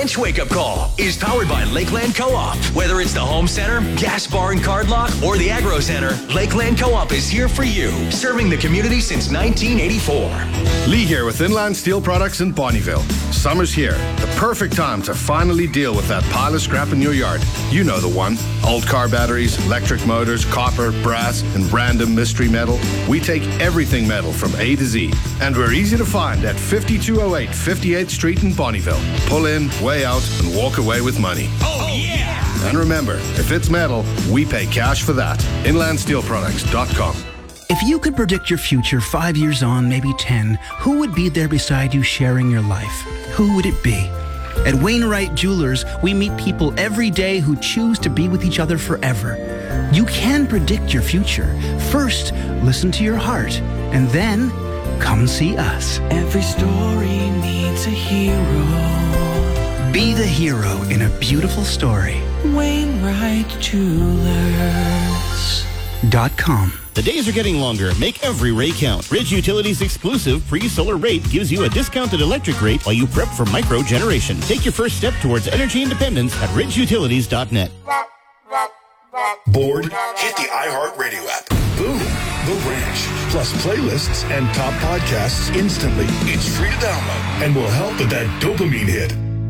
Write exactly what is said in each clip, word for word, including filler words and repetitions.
Ranch Wake Up Call is powered by Lakeland Co-op. Whether it's the home center, gas bar and card lock, or the agro center, Lakeland Co-op is here for you, serving the community since nineteen eighty-four. Lee here with Inland Steel Products in Bonnyville. Summer's here. The perfect time to finally deal with that pile of scrap in your yard. You know the one. Old car batteries, electric motors, copper, brass, and random mystery metal. We take everything metal from A to Z. And we're easy to find at fifty-two oh eight fifty-eighth Street in Bonnyville. Pull in, weigh out, and walk away with money. Oh, yeah! And remember, if it's metal, we pay cash for that. inland steel products dot com. If you could predict your future five years on, maybe ten, who would be there beside you sharing your life? Who would it be? At Wainwright Jewelers, we meet people every day who choose to be with each other forever. You can predict your future. First, listen to your heart, and then come see us. Every story needs a hero. Be the hero in a beautiful story. Wainwright Jewelers. Dot com. The days are getting longer. Make every rate count. Ridge Utilities' exclusive pre-solar rate gives you a discounted electric rate while you prep for micro generation. Take your first step towards energy independence at ridge utilities dot net. Bored? Hit the iHeartRadio app. Boom. The Ranch. Plus playlists and top podcasts instantly. It's free to download and will help with that dopamine hit.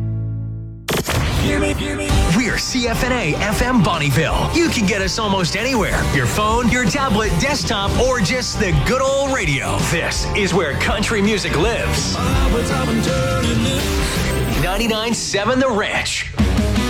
We're C F N A F M Bonnyville. You can get us almost anywhere. Your phone, your tablet, desktop, or just the good old radio. This is where country music lives. ninety-nine point seven The Ranch.